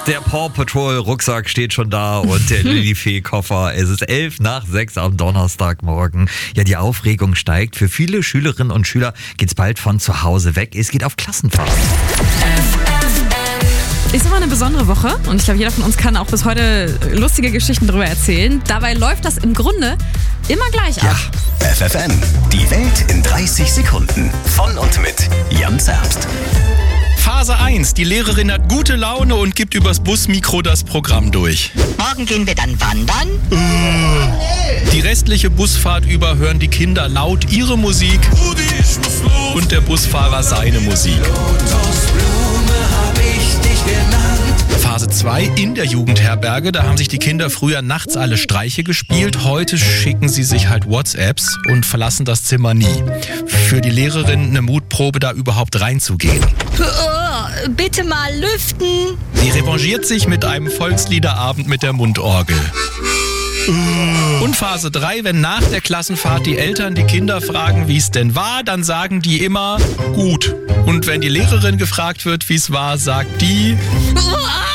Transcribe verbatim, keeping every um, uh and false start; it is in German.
Der Paw Patrol Rucksack steht schon da und der Lilifee Koffer. Es ist elf nach sechs am Donnerstagmorgen. Ja, die Aufregung steigt. Für viele Schülerinnen und Schüler geht's bald von zu Hause weg. Es geht auf Klassenfahrt. Ist immer eine besondere Woche und ich glaube, jeder von uns kann auch bis heute lustige Geschichten darüber erzählen. Dabei läuft das im Grunde immer gleich ab. Ja, F F M, die Welt in dreißig Sekunden. Von und mit Jan Zerbst. Phase eins. Die Lehrerin hat gute Laune und gibt übers Busmikro das Programm durch. Morgen gehen wir dann wandern. Die restliche Busfahrt über hören die Kinder laut ihre Musik und der Busfahrer seine Musik. Phase zwei in der Jugendherberge. Da haben sich die Kinder früher nachts alle Streiche gespielt. Heute schicken sie sich halt WhatsApps und verlassen das Zimmer nie. Für die Lehrerin eine Mutprobe, da überhaupt reinzugehen. Oh, bitte mal lüften. Sie revanchiert sich mit einem Volksliederabend mit der Mundorgel. Und Phase drei, wenn nach der Klassenfahrt die Eltern die Kinder fragen, wie es denn war, dann sagen die immer gut. Und wenn die Lehrerin gefragt wird, wie es war, sagt die...